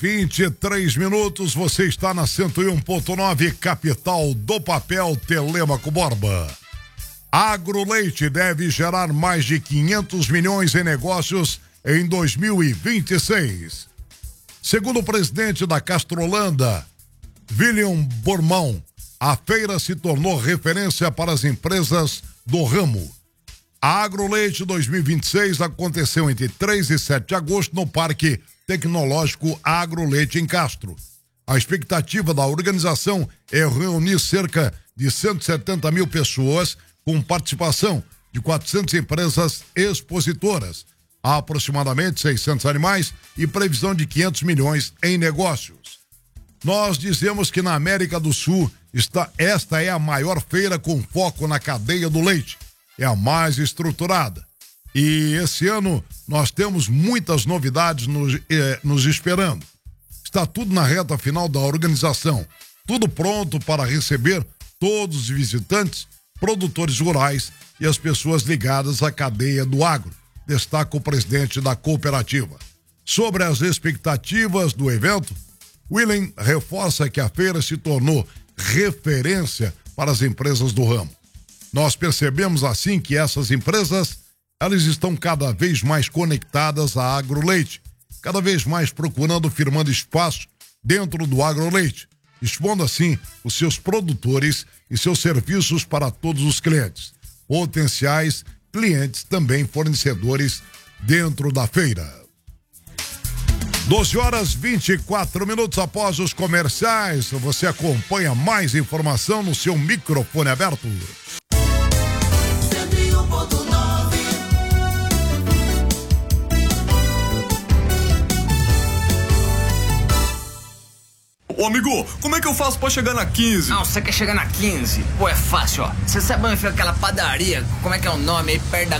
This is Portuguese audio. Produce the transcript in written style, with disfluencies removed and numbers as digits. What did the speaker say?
23 minutos, você está na 101.9, capital do papel, Telêmaco Borba. Agroleite deve gerar mais de 500 milhões em negócios em 2026. Segundo o presidente da Castrolanda, William Bormão, a feira se tornou referência para as empresas do ramo. A Agroleite 2026 aconteceu entre 3 e 7 de agosto no Parque Tecnológico Agroleite em Castro. A expectativa da organização é reunir cerca de 170 mil pessoas com participação de 400 empresas expositoras, aproximadamente 600 animais e previsão de 500 milhões em negócios. Nós dizemos que na América do Sul esta é a maior feira com foco na cadeia do leite. É a mais estruturada. E esse ano nós temos muitas novidades nos esperando. Está tudo na reta final da organização. Tudo pronto para receber todos os visitantes, produtores rurais e as pessoas ligadas à cadeia do agro, destaca o presidente da cooperativa. Sobre as expectativas do evento, William reforça que a feira se tornou referência para as empresas do ramo. Nós percebemos assim que essas empresas, elas estão cada vez mais conectadas à Agroleite, cada vez mais procurando, firmando espaço dentro do Agroleite, expondo assim os seus produtores e seus serviços para todos os clientes, potenciais clientes também fornecedores dentro da feira. 12 horas 24 minutos após os comerciais, você acompanha mais informação no seu microfone aberto. Ô amigo, como é que eu faço pra chegar na 15? Não, você quer chegar na 15? Pô, é fácil, ó. Você sabe onde fica aquela padaria, como é que é o nome aí, perto da